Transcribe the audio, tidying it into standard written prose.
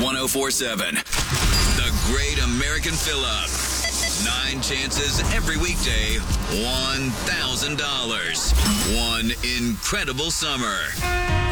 1047. The Great American Fill-Up. 9 chances every weekday, $1,000. One incredible summer.